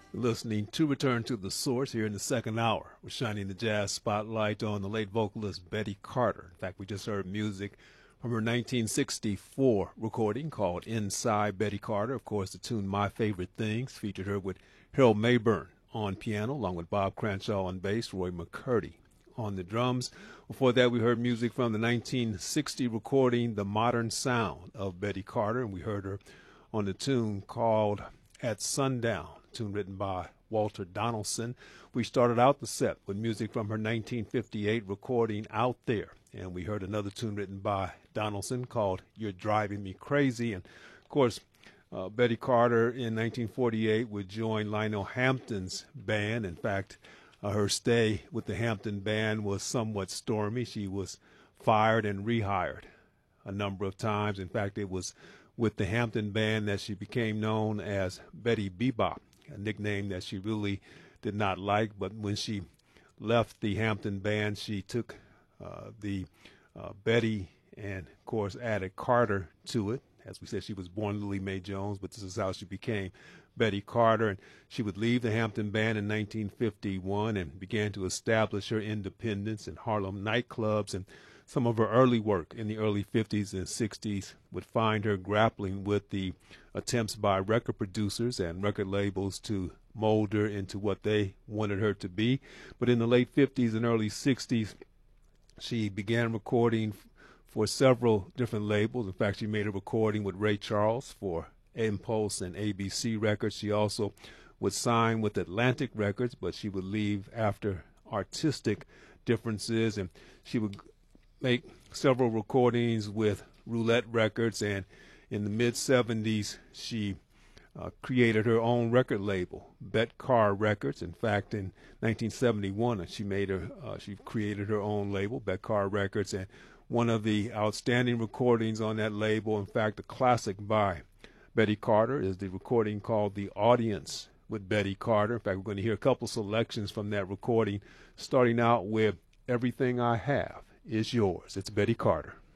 Listening to Return to the Source here in the second hour. We're shining the jazz spotlight on the late vocalist Betty Carter. In fact, we just heard music from her 1964 recording called Inside Betty Carter. Of course, the tune My Favorite Things featured her with Harold Mayburn on piano, along with Bob Cranshaw on bass, Roy McCurdy on the drums. Before that, we heard music from the 1960 recording The Modern Sound of Betty Carter, and we heard her on the tune called At Sundown, tune written by Walter Donaldson. We started out the set with music from her 1958 recording Out There, and we heard another tune written by Donaldson called You're Driving Me Crazy. And of course, Betty Carter in 1948 would join Lionel Hampton's band. In fact, her stay with the Hampton band was somewhat stormy. She was fired and rehired a number of times. In fact, it was with the Hampton band that she became known as Betty Bebop, a nickname that she really did not like. But when she left the Hampton band, she took the Betty and, of course, added Carter to it. As we said, she was born Lily Mae Jones, but this is how she became Betty Carter. And she would leave the Hampton band in 1951 and began to establish her independence in Harlem nightclubs. And some of her early work in the early 50s and 60s would find her grappling with the attempts by record producers and record labels to mold her into what they wanted her to be. But in the late 50s and early 60s, she began recording for several different labels. In fact, she made a recording with Ray Charles for Impulse and ABC Records. She also would sign with Atlantic Records, but she would leave after artistic differences, and she would make several recordings with Roulette Records, and in the mid-70s she created her own record label, Betcar Records. In fact, in 1971 she created her own label, Betcar Records, and one of the outstanding recordings on that label, in fact a classic by Betty Carter, is the recording called The Audience with Betty Carter. In fact, we're going to hear a couple selections from that recording, starting out with Everything I Have Is Yours. It's Betty Carter.